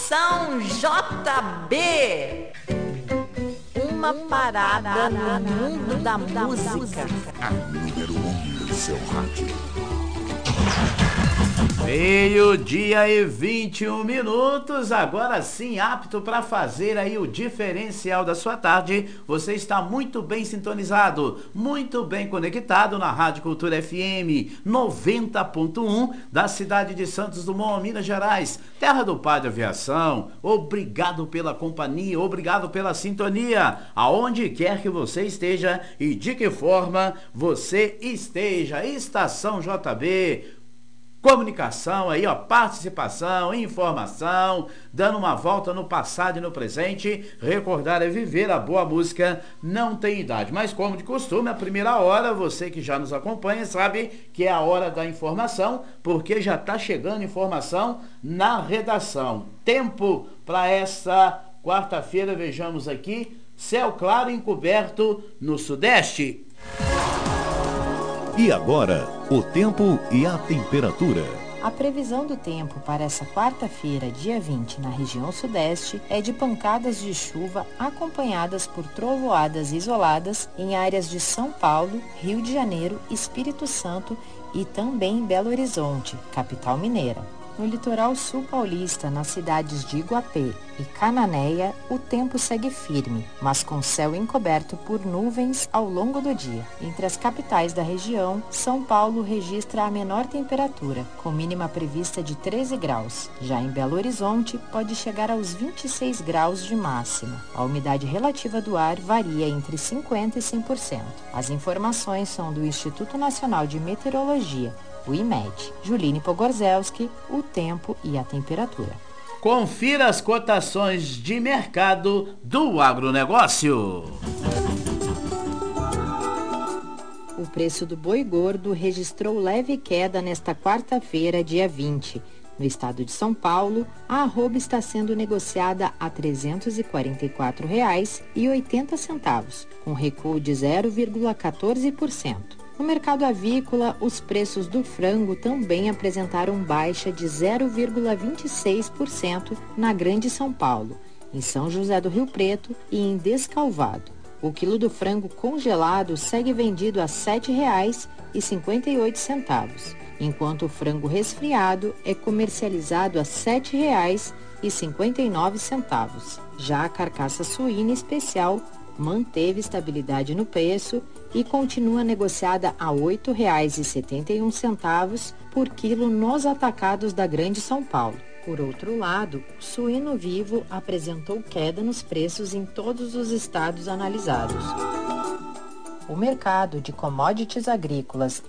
Estação JB. Uma parada no mundo da música. A número 1 do seu rádio. Meio-dia e 21 minutos, agora sim apto para fazer aí o diferencial da sua tarde. Você está muito bem sintonizado, muito bem conectado na Rádio Cultura FM 90.1 da cidade de Santos Dumont, Minas Gerais, terra do pai da aviação. Obrigado pela companhia, obrigado pela sintonia, aonde quer que você esteja e de que forma você esteja. Estação JB, comunicação aí, ó, participação, informação, dando uma volta no passado e no presente. Recordar é viver, a boa música não tem idade. Mas como de costume, a primeira hora, você que já nos acompanha sabe que é a hora da informação, porque já está chegando informação na redação. Tempo para esta quarta-feira, vejamos aqui, céu claro encoberto no sudeste. E agora, o tempo e a temperatura. A previsão do tempo para essa quarta-feira, dia 20, na região sudeste, é de pancadas de chuva acompanhadas por trovoadas isoladas em áreas de São Paulo, Rio de Janeiro, Espírito Santo e também Belo Horizonte, capital mineira. No litoral sul paulista, nas cidades de Iguapé e Cananéia, o tempo segue firme, mas com céu encoberto por nuvens ao longo do dia. Entre as capitais da região, São Paulo registra a menor temperatura, com mínima prevista de 13 graus. Já em Belo Horizonte, pode chegar aos 26 graus de máxima. A umidade relativa do ar varia entre 50% e 100%. As informações são do Instituto Nacional de Meteorologia, o IMET. Juline Pogorzelski, o tempo e a temperatura. Confira as cotações de mercado do agronegócio. O preço do boi gordo registrou leve queda nesta quarta-feira, dia 20. No estado de São Paulo, a arroba está sendo negociada a R$ 344,80, com recuo de 0,14%. No mercado avícola, os preços do frango também apresentaram baixa de 0,26% na Grande São Paulo, em São José do Rio Preto e em Descalvado. O quilo do frango congelado segue vendido a R$ 7,58, enquanto o frango resfriado é comercializado a R$ 7,59. Já a carcaça suína especial manteve estabilidade no preço e continua negociada a R$ 8,71 por quilo nos atacados da Grande São Paulo. Por outro lado, o suíno vivo apresentou queda nos preços em todos os estados analisados. O mercado de commodities agrícolas